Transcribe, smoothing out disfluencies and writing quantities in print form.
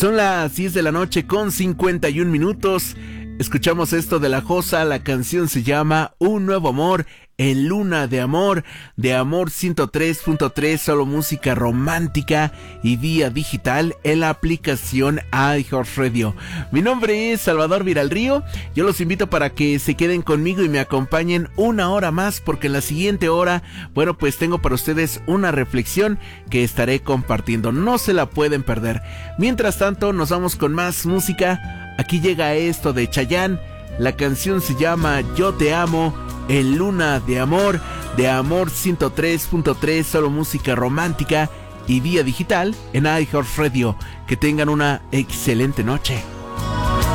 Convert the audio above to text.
Son las 10 de la noche con 51 minutos. Escuchamos esto de La Josa. La canción se llama Un Nuevo Amor en Luna de Amor 103.3, solo música romántica y vía digital en la aplicación iHeartRadio. Mi nombre es Salvador Viralrío. Yo los invito para que se queden conmigo y me acompañen una hora más, porque en la siguiente hora, bueno, pues tengo para ustedes una reflexión que estaré compartiendo. No se la pueden perder. Mientras tanto, nos vamos con más música. Aquí llega esto de Chayanne. La canción se llama Yo Te Amo en Luna de Amor 103.3, solo música romántica y vía digital en iHeartRadio. Que tengan una excelente noche.